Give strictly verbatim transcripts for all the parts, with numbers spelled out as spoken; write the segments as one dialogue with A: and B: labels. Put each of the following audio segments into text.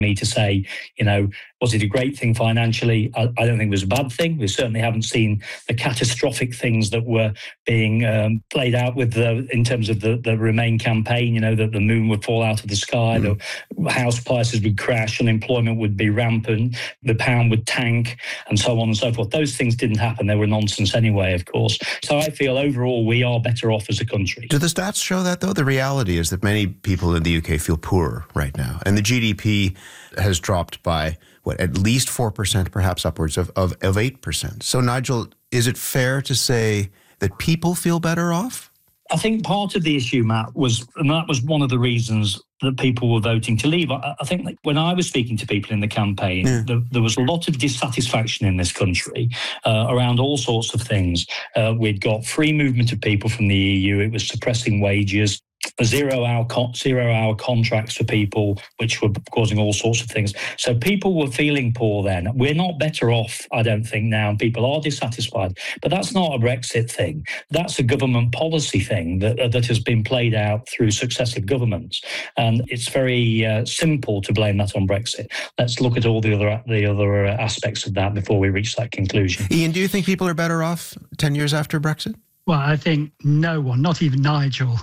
A: me to say, you know, was it a great thing financially? I, I don't think it was a bad thing. We certainly haven't seen the catastrophic things that were being um, played out with the, in terms of the, the Remain campaign, you know, that the moon would fall out of the sky, mm. the house prices would crash, unemployment would be rampant, the pound would tank, and so on and so forth. Those things didn't happen. They were nonsense anyway, of course. So I feel overall we are better off as a country.
B: Do the stats show that, though? The reality is that many people in the U K feel poorer right now, and the G D P has dropped by, what, at least four percent, perhaps upwards of, of, of eight percent. So, Nigel, is it fair to say that people feel better off?
A: I think part of the issue, Matt, was, and that was one of the reasons that people were voting to leave. I, I think that when I was speaking to people in the campaign, yeah. there, there was a lot of dissatisfaction in this country uh, around all sorts of things. Uh, we'd got free movement of people from the E U. It was suppressing wages. Zero-hour con- zero-hour contracts for people, which were causing all sorts of things. So people were feeling poor then. We're not better off, I don't think, now, and people are dissatisfied. But that's not a Brexit thing. That's a government policy thing that that has been played out through successive governments. And it's very uh, simple to blame that on Brexit. Let's look at all the other the other aspects of that before we reach that conclusion.
B: Ian, do you think people are better off ten years after Brexit?
C: Well, I think no one, not even Nigel,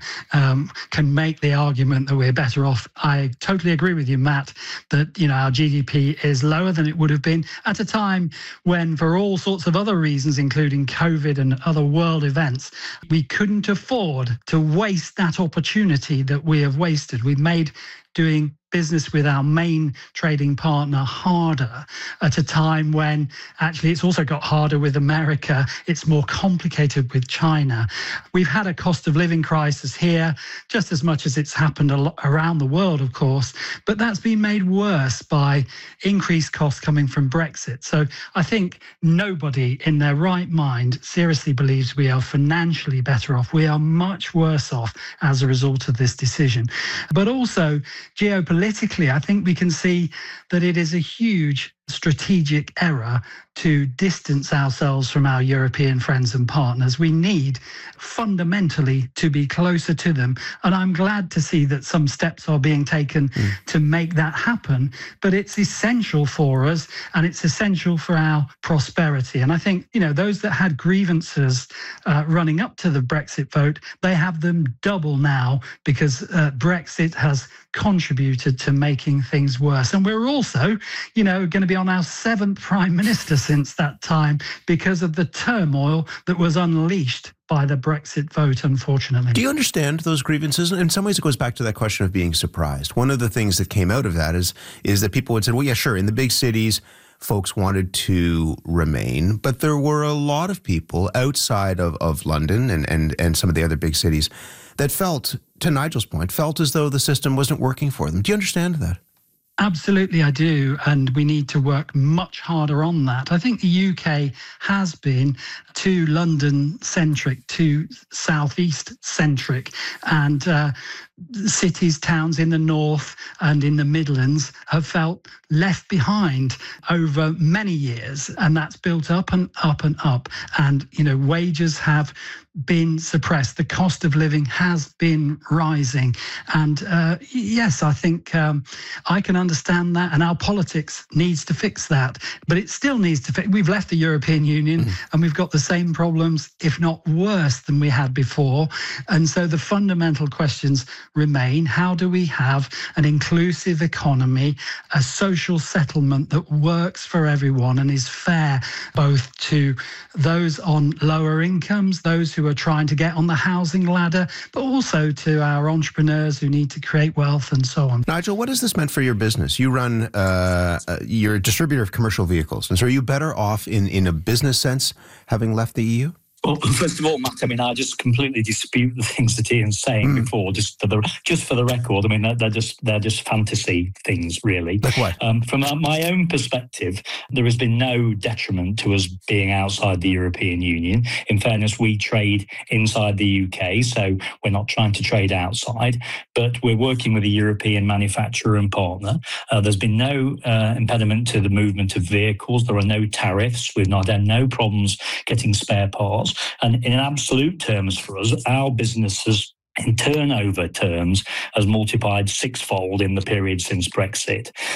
C: um, can make the argument that we're better off. I totally agree with you, Matt, that, you know, our G D P is lower than it would have been at a time when, for all sorts of other reasons, including COVID and other world events, we couldn't afford to waste that opportunity that we have wasted. We've made doing business with our main trading partner harder at a time when actually it's also got harder with America. It's more complicated with China. We've had a cost of living crisis here just as much as it's happened a lot around the world, of course, but that's been made worse by increased costs coming from Brexit. So I think nobody in their right mind seriously believes we are financially better off. We are much worse off as a result of this decision. But also geopolitically, Politically, I think we can see that it is a huge strategic error to distance ourselves from our European friends and partners. We need fundamentally to be closer to them. And I'm glad to see that some steps are being taken mm. to make that happen. But it's essential for us and it's essential for our prosperity. And I think, you know, those that had grievances uh, running up to the Brexit vote, they have them double now because uh, Brexit has contributed to making things worse. And we're also, you know, going to be on our seventh Prime Minister since that time because of the turmoil that was unleashed by the Brexit vote, unfortunately.
B: Do you understand those grievances? In some ways, it goes back to that question of being surprised. One of the things that came out of that is, is that people would say, well, yeah, sure, in the big cities, folks wanted to remain, but there were a lot of people outside of, of London and, and, and some of the other big cities that felt, to Nigel's point, felt as though the system wasn't working for them. Do you understand that?
C: Absolutely, I do. And we need to work much harder on that. I think the U K has been too London-centric, too southeast-centric. And uh, cities, towns in the north and in the Midlands have felt left behind over many years. And that's built up and up and up. And, you know, wages have been suppressed. The cost of living has been rising. And uh, yes, I think um, I can understand that. And our politics needs to fix that. But it still needs to fix. We've left the European Union mm. and we've got the same problems, if not worse, than we had before. And so the fundamental questions remain. How do we have an inclusive economy, a social settlement that works for everyone and is fair both to those on lower incomes, those who are trying to get on the housing ladder, but also to our entrepreneurs who need to create wealth and so on.
B: Nigel, what has this meant for your business? You run, uh, uh, you're a distributor of commercial vehicles. And so are you better off in, in a business sense having left the E U?
A: Well, first of all, Matt, I mean, I just completely dispute the things that Ian's saying mm. before. Just for the just for the record, I mean, they're, they're just they're just fantasy things, really.
B: Like what?
A: Um, from my own perspective, there has been no detriment to us being outside the European Union. In fairness, we trade inside the U K, so we're not trying to trade outside. But we're working with a European manufacturer and partner. Uh, there's been no uh, impediment to the movement of vehicles. There are no tariffs. We've not had no problems getting spare parts. And in absolute terms for us, our business has in turnover terms has multiplied sixfold in the period since Brexit.